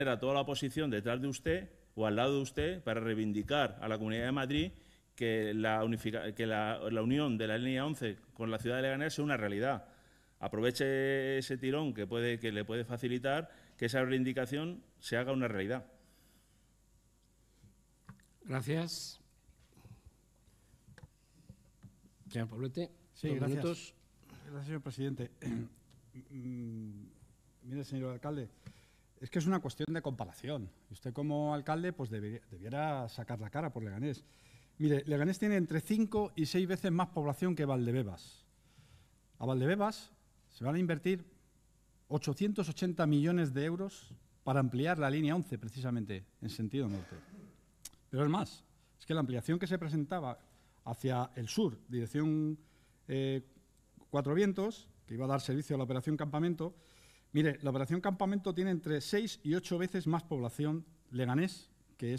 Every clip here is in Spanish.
a toda la oposición detrás de usted o al lado de usted para reivindicar a la Comunidad de Madrid que la unión de la línea 11 con la ciudad de Leganés sea una realidad. Aproveche ese tirón que le puede facilitar que esa reivindicación se haga una realidad. Gracias. Señor Poblete. Sí, gracias. Gracias, señor presidente. Mire, señor alcalde, es que es una cuestión de comparación. Usted como alcalde pues debiera sacar la cara por Leganés. Mire, Leganés tiene entre 5 y 6 veces más población que Valdebebas. A Valdebebas se van a invertir 880 millones de euros para ampliar la línea 11, precisamente, en sentido norte. Pero es más, es que la ampliación que se presentaba hacia el sur, dirección Cuatro Vientos, que iba a dar servicio a la operación Campamento, mire, la operación Campamento tiene entre 6 y 8 veces más población Leganés que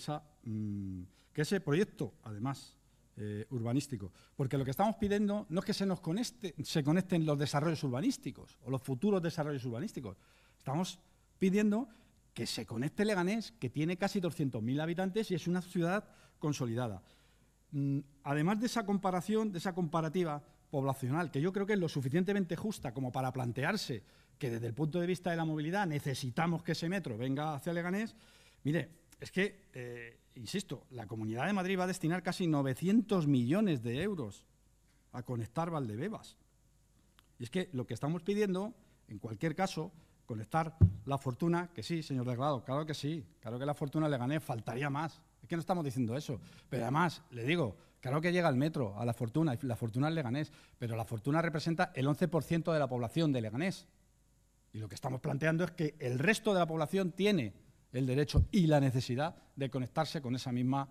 ese proyecto, además, urbanístico. Porque lo que estamos pidiendo no es que se conecten los desarrollos urbanísticos o los futuros desarrollos urbanísticos. Estamos pidiendo que se conecte Leganés, que tiene casi 200.000 habitantes y es una ciudad consolidada. Además de esa comparación, de esa comparativa poblacional, que yo creo que es lo suficientemente justa como para plantearse que desde el punto de vista de la movilidad necesitamos que ese metro venga hacia Leganés, mire, es que, insisto, la Comunidad de Madrid va a destinar casi 900 millones de euros a conectar Valdebebas. Y es que lo que estamos pidiendo, en cualquier caso, conectar La Fortuna, que sí, señor Delgado, claro que sí, claro que La Fortuna Leganés, faltaría más. Es que no estamos diciendo eso. Pero además, le digo, claro que llega el metro a La Fortuna, y La Fortuna es Leganés, pero La Fortuna representa el 11% de la población de Leganés. Y lo que estamos planteando es que el resto de la población tiene el derecho y la necesidad de conectarse con esa misma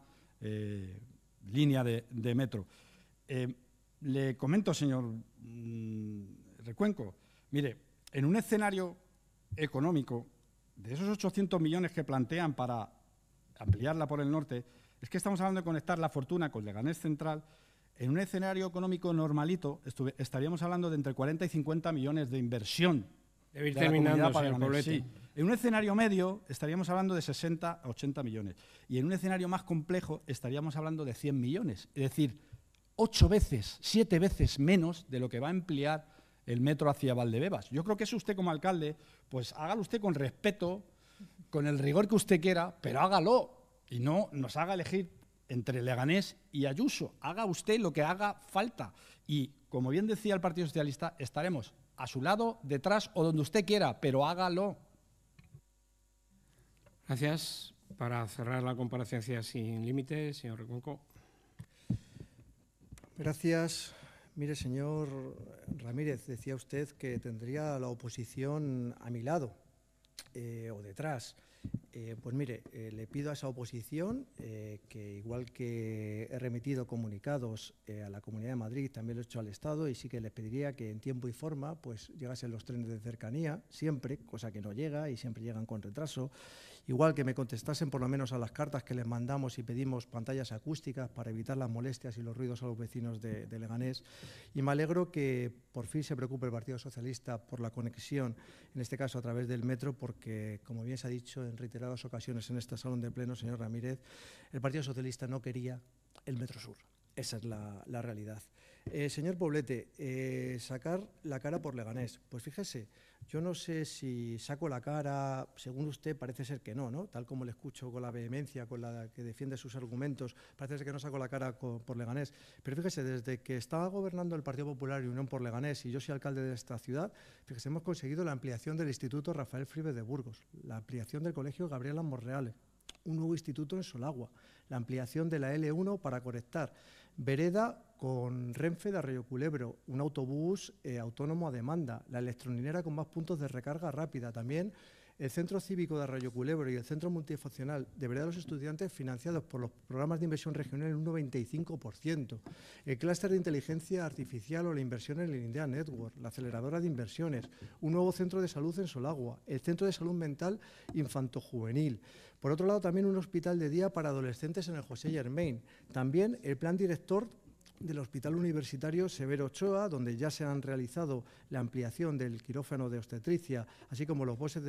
línea de metro. Le comento, señor Recuenco, mire, en un escenario económico, de esos 800 millones que plantean para ampliarla por el norte, es que estamos hablando de conectar La Fortuna con Leganés Central. En un escenario económico normalito estaríamos hablando de entre 40 y 50 millones de inversión. Debe ir terminando, señor Poblete. Sí. En un escenario medio estaríamos hablando de 60 a 80 millones. Y en un escenario más complejo estaríamos hablando de 100 millones. Es decir, 8 veces, 7 veces menos de lo que va a emplear el metro hacia Valdebebas. Yo creo que eso usted como alcalde, pues hágalo usted con respeto, con el rigor que usted quiera, pero hágalo y no nos haga elegir entre Leganés y Ayuso. Haga usted lo que haga falta. Y, como bien decía el Partido Socialista, estaremos a su lado, detrás o donde usted quiera, pero hágalo. Gracias. Para cerrar la comparecencia sin límites, señor Recuenco. Gracias. Mire, señor Ramírez, decía usted que tendría la oposición a mi lado o detrás. Pues mire, le pido a esa oposición que, igual que he remitido comunicados a la Comunidad de Madrid, también lo he hecho al Estado, y sí que les pediría que en tiempo y forma pues llegasen los trenes de cercanía, siempre, cosa que no llega y siempre llegan con retraso. Igual que me contestasen por lo menos a las cartas que les mandamos y pedimos pantallas acústicas para evitar las molestias y los ruidos a los vecinos de Leganés. Y me alegro que por fin se preocupe el Partido Socialista por la conexión, en este caso a través del metro, porque, como bien se ha dicho en reiteradas ocasiones en este salón de pleno, señor Ramírez, el Partido Socialista no quería el Metro Sur. Esa es la realidad. Señor Poblete, sacar la cara por Leganés. Pues fíjese, yo no sé si saco la cara, según usted parece ser que no, tal como le escucho con la vehemencia con la que defiende sus argumentos, parece ser que no saco la cara por Leganés. Pero fíjese, desde que estaba gobernando el Partido Popular y Unión por Leganés y yo soy alcalde de esta ciudad, fíjese, hemos conseguido la ampliación del Instituto Rafael Fribe de Burgos, la ampliación del Colegio Gabriel Amorreale, un nuevo instituto en Solagua, la ampliación de la L1 para conectar Vereda con Renfe de Arroyo Culebro, un autobús autónomo a demanda, la electrolinera con más puntos de recarga rápida, también el Centro Cívico de Arroyo Culebro y el Centro Multifuncional de Vereda de los Estudiantes financiados por los programas de inversión regional en un 95%, el clúster de inteligencia artificial o la inversión en el India Network, la aceleradora de inversiones, un nuevo centro de salud en Solagua, el Centro de Salud Mental Infantojuvenil. Por otro lado, también un hospital de día para adolescentes en el José Germain. También el plan director del Hospital Universitario Severo Ochoa, donde ya se han realizado la ampliación del quirófano de obstetricia, así como los buses de